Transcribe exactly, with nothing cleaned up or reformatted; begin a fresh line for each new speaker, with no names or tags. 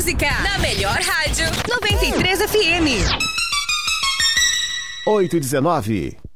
música, na melhor rádio, noventa e três F M.
oito e dezenove.